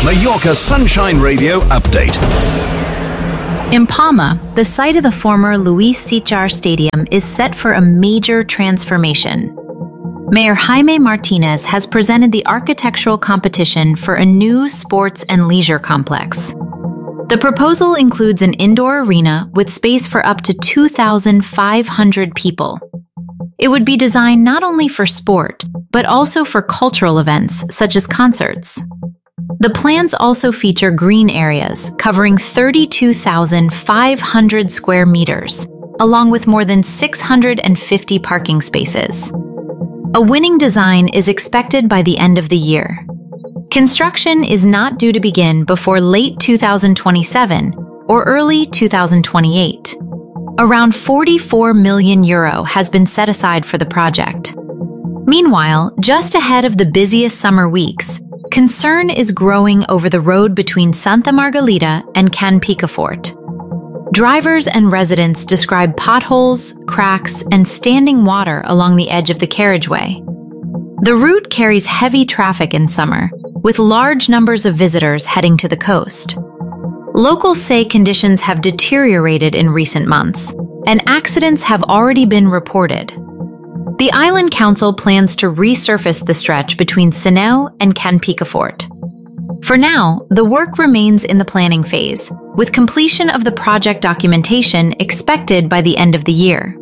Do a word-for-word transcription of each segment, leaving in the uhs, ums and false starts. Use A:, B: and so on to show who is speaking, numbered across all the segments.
A: Mallorca Sunshine Radio update.
B: In Palma, the site of the former Luis Sitjar Stadium is set for a major transformation. Mayor Jaime Martinez has presented the architectural competition for a new sports and leisure complex. The proposal includes an indoor arena with space for up to two thousand five hundred people. It would be designed not only for sport, but also for cultural events such as concerts. The plans also feature green areas covering thirty-two thousand five hundred square meters, along with more than six hundred fifty parking spaces. A winning design is expected by the end of the year. Construction is not due to begin before late two thousand twenty-seven or early two thousand twenty-eight. Around forty-four million euro has been set aside for the project. Meanwhile, just ahead of the busiest summer weeks, concern is growing over the road between Santa Margalida and Can Picafort. Drivers and residents describe potholes, cracks, and standing water along the edge of the carriageway. The route carries heavy traffic in summer, with large numbers of visitors heading to the coast. Locals say conditions have deteriorated in recent months, and accidents have already been reported. The Island Council plans to resurface the stretch between Sineu and Can Picafort. For now, the work remains in the planning phase, with completion of the project documentation expected by the end of the year.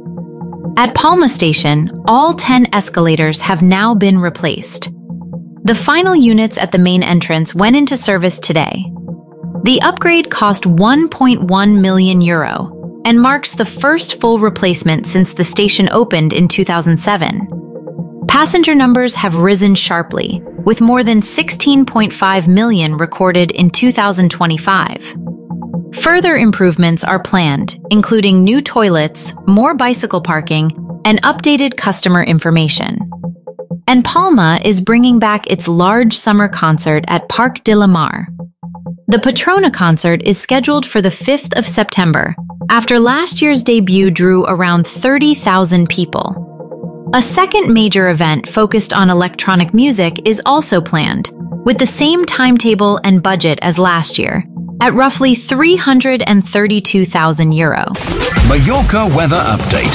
B: At Palma Station, all ten escalators have now been replaced. The final units at the main entrance went into service today. The upgrade cost one point one million euro and marks the first full replacement since the station opened in two thousand seven. Passenger numbers have risen sharply, with more than sixteen point five million recorded in two thousand twenty-five. Further improvements are planned, including new toilets, more bicycle parking, and updated customer information. And Palma is bringing back its large summer concert at Parc de la Mar. The Patrona concert is scheduled for the fifth of September, after last year's debut drew around thirty thousand people. A second major event focused on electronic music is also planned, with the same timetable and budget as last year, at roughly three hundred thirty-two thousand euro.
A: Mallorca weather update.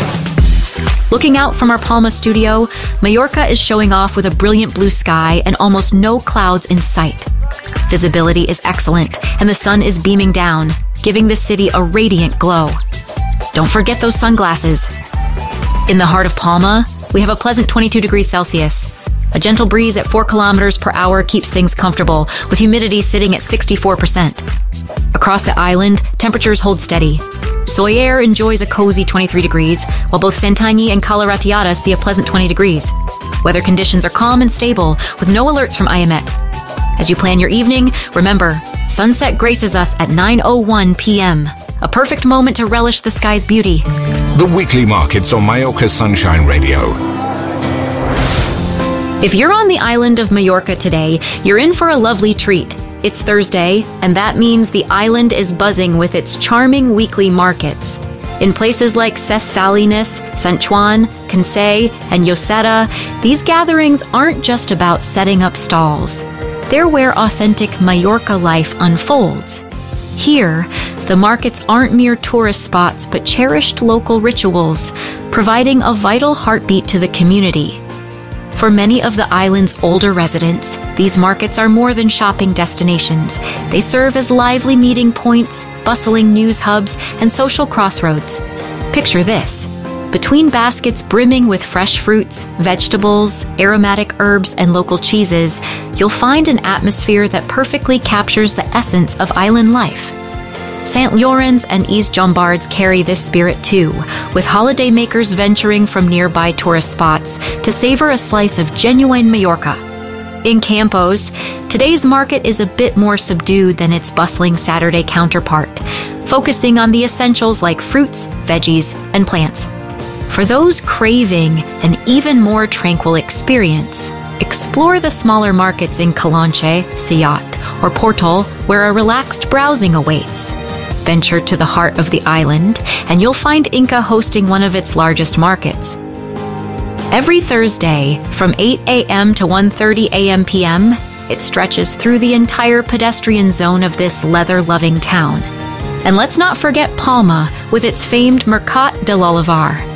C: Looking out from our Palma studio, Mallorca is showing off with a brilliant blue sky and almost no clouds in sight. Visibility is excellent, and the sun is beaming down, giving the city a radiant glow. Don't forget those sunglasses. In the heart of Palma, we have a pleasant twenty-two degrees Celsius. A gentle breeze at four kilometers per hour keeps things comfortable, with humidity sitting at sixty-four percent. Across the island, temperatures hold steady. Soller enjoys a cozy twenty-three degrees, while both Santanyí and Cala Ratllada see a pleasant twenty degrees. Weather conditions are calm and stable, with no alerts from I M E T. As you plan your evening, remember, sunset graces us at nine oh one p m A perfect moment to relish the sky's beauty.
A: The weekly markets on Mallorca Sunshine Radio.
C: If you're on the island of Mallorca today, you're in for a lovely treat. It's Thursday, and that means the island is buzzing with its charming weekly markets. In places like Ses Salines, Sant Juan, Consell, and Lloseta, these gatherings aren't just about setting up stalls. They're where authentic Mallorca life unfolds. Here, the markets aren't mere tourist spots but cherished local rituals, providing a vital heartbeat to the community. For many of the island's older residents, these markets are more than shopping destinations. They serve as lively meeting points, bustling news hubs, and social crossroads. Picture this. Between baskets brimming with fresh fruits, vegetables, aromatic herbs, and local cheeses, you'll find an atmosphere that perfectly captures the essence of island life. Saint Llorenç and Is Llombards carry this spirit too, with holidaymakers venturing from nearby tourist spots to savor a slice of genuine Mallorca. In Campos, today's market is a bit more subdued than its bustling Saturday counterpart, focusing on the essentials like fruits, veggies, and plants. For those craving an even more tranquil experience, explore the smaller markets in Calonche, Siat, or Portol, where a relaxed browsing awaits. Venture to the heart of the island, and you'll find Inca hosting one of its largest markets. Every Thursday, from eight a m to one thirty a m p m, It stretches through the entire pedestrian zone of this leather-loving town. And let's not forget Palma with its famed Mercat de l'Olivar.